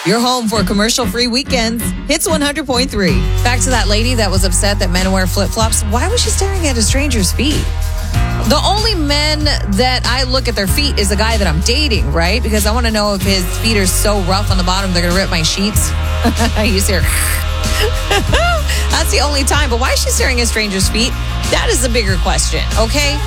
Your home for commercial-free weekends. Hits 100.3. Back to that lady that was upset that men wear flip-flops. Why was she staring at a stranger's feet? The only men that I look at their feet is the guy that I'm dating, right? Because I want to know if his feet are so rough on the bottom, they're going to rip my sheets. You see her. That's the only time. But why is she staring at strangers' feet? That is the bigger question, okay?